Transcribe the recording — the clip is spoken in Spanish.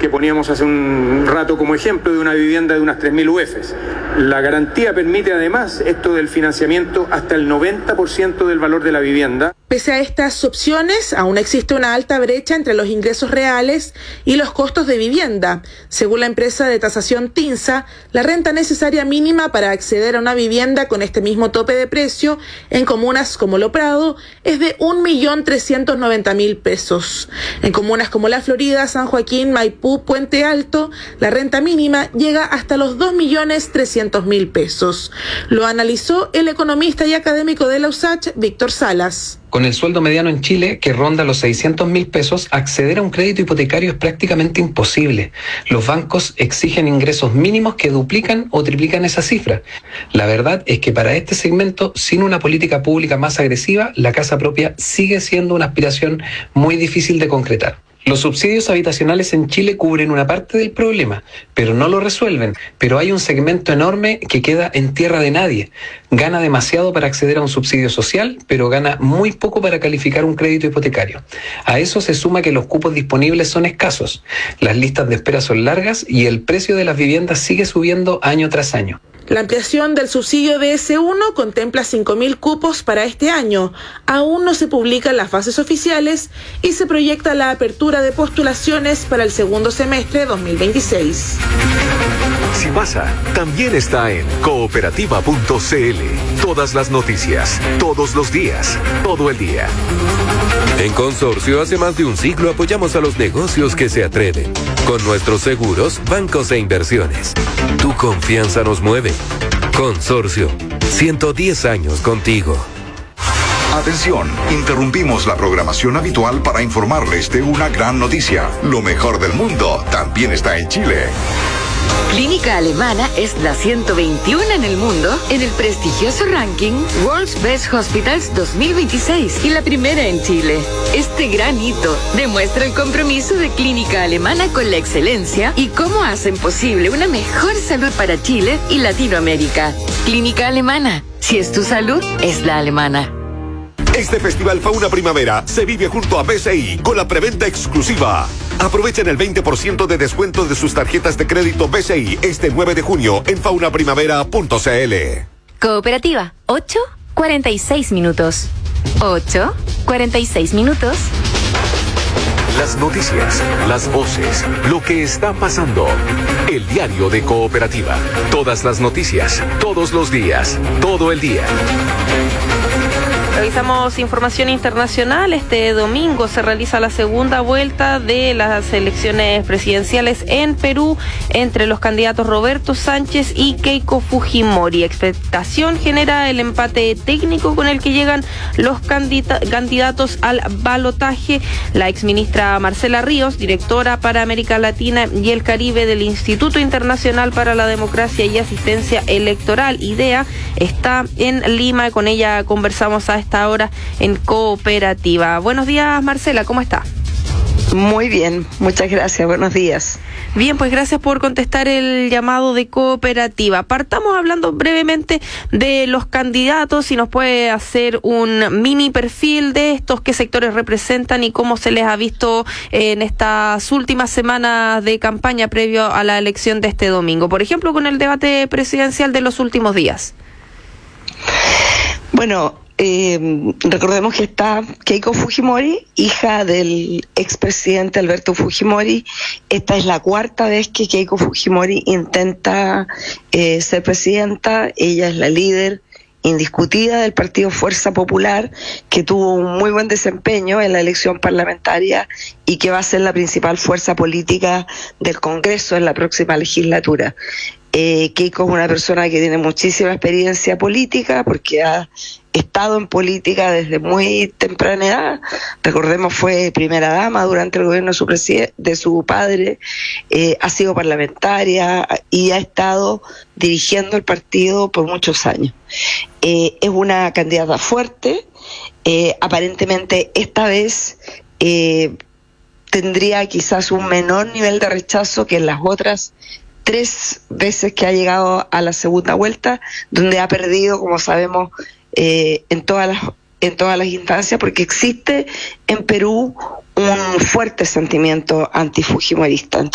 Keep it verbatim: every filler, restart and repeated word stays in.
que poníamos hace un rato como ejemplo de una vivienda de unas tres mil U Efes. La garantía permite además esto del financiamiento hasta el noventa por ciento del valor de la vivienda. Pese a estas opciones, aún existe una alta brecha entre los ingresos reales y los costos de vivienda. Según la empresa de tasación TINSA, la renta necesaria mínima para acceder a una vivienda con este mismo tope de precio en comunas como Lo Prado es de un millón trescientos noventa mil pesos. En comunas como La Florida, San Joaquín, Maipú, Puente Alto, la renta mínima llega hasta los dos millones trescientos mil pesos. Lo analizó el economista y académico de la U S A C H, Víctor Salas. Con el sueldo mediano en Chile, que ronda los seiscientos mil pesos, acceder a un crédito hipotecario es prácticamente imposible. Los bancos exigen ingresos mínimos que duplican o triplican esa cifra. La verdad es que para este segmento, sin una política pública más agresiva, la casa propia sigue siendo una aspiración muy difícil de concretar. Los subsidios habitacionales en Chile cubren una parte del problema, pero no lo resuelven. Pero hay un segmento enorme que queda en tierra de nadie. Gana demasiado para acceder a un subsidio social, pero gana muy poco para calificar un crédito hipotecario. A eso se suma que los cupos disponibles son escasos, las listas de espera son largas y el precio de las viviendas sigue subiendo año tras año. La ampliación del subsidio B S uno contempla cinco mil cupos para este año. Aún no se publican las bases oficiales y se proyecta la apertura de postulaciones para el segundo semestre de dos mil veintiséis. Si pasa, también está en cooperativa punto c l. Todas las noticias, todos los días, todo el día. En Consorcio, hace más de un siglo apoyamos a los negocios que se atreven. Con nuestros seguros, bancos e inversiones. Tu confianza nos mueve. Consorcio, ciento diez años contigo. Atención, interrumpimos la programación habitual para informarles de una gran noticia. Lo mejor del mundo también está en Chile. Clínica Alemana es la ciento veintiuno en el mundo en el prestigioso ranking World's Best Hospitals dos mil veintiséis y la primera en Chile. Este gran hito demuestra el compromiso de Clínica Alemana con la excelencia y cómo hacen posible una mejor salud para Chile y Latinoamérica. Clínica Alemana, si es tu salud, es la alemana. Este Festival Fauna Primavera se vive junto a B C I con la preventa exclusiva. Aprovechen el veinte por ciento de descuento de sus tarjetas de crédito B C I este nueve de junio en fauna primavera punto c l. Cooperativa, ocho cuarenta y seis minutos. ocho cuarenta y seis minutos. Las noticias, las voces, lo que está pasando. El diario de Cooperativa. Todas las noticias, todos los días, todo el día. Revisamos información internacional. Este domingo se realiza la segunda vuelta de las elecciones presidenciales en Perú entre los candidatos Roberto Sánchez y Keiko Fujimori. Expectación genera el empate técnico con el que llegan los candida- candidatos al balotaje. La exministra Marcela Ríos, directora para América Latina y el Caribe del Instituto Internacional para la Democracia y Asistencia Electoral, IDEA, está en Lima. Con ella conversamos a esta hora en Cooperativa. Buenos días, Marcela, ¿cómo está? Muy bien, muchas gracias, buenos días. Bien, pues gracias por contestar el llamado de Cooperativa. Partamos hablando brevemente de los candidatos, si nos puede hacer un mini perfil de estos, qué sectores representan y cómo se les ha visto en estas últimas semanas de campaña previo a la elección de este domingo. Por ejemplo, con el debate presidencial de los últimos días. Bueno, Eh, recordemos que está Keiko Fujimori, hija del expresidente Alberto Fujimori. Esta es la cuarta vez que Keiko Fujimori intenta eh, ser presidenta. Ella es la líder indiscutida del partido Fuerza Popular, que tuvo un muy buen desempeño en la elección parlamentaria y que va a ser la principal fuerza política del Congreso en la próxima legislatura. Eh, Keiko es una persona que tiene muchísima experiencia política porque ha estado en política desde muy temprana edad. Recordemos, fue primera dama durante el gobierno de su, preside- de su padre, eh, ha sido parlamentaria y ha estado dirigiendo el partido por muchos años. Eh, es una candidata fuerte, eh, aparentemente esta vez eh, tendría quizás un menor nivel de rechazo que en las otras tres veces que ha llegado a la segunda vuelta, donde ha perdido, como sabemos, eh, en todas las en todas las instancias, porque existe en Perú un fuerte sentimiento antifujimorista.